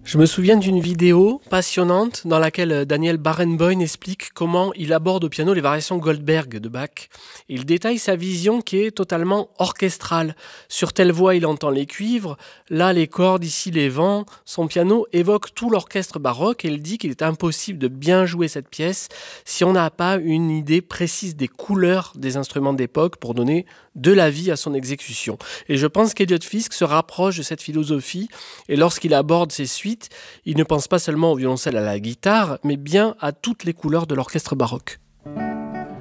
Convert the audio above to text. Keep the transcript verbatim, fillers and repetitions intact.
Je me souviens d'une vidéo passionnante dans laquelle Daniel Barenboim explique comment il aborde au piano les variations Goldberg de Bach. Il détaille sa vision qui est totalement orchestrale. Sur telle voix, il entend les cuivres, là les cordes, ici les vents. Son piano évoque tout l'orchestre baroque et il dit qu'il est impossible de bien jouer cette pièce si on n'a pas une idée précise des couleurs des instruments d'époque pour donner de la vie à son exécution. Et je pense qu'Elliott Fisk se rapproche de cette philosophie et lorsqu'il aborde ses suites, il ne pense pas seulement au violoncelle, à la guitare, mais bien à toutes les couleurs de l'orchestre baroque.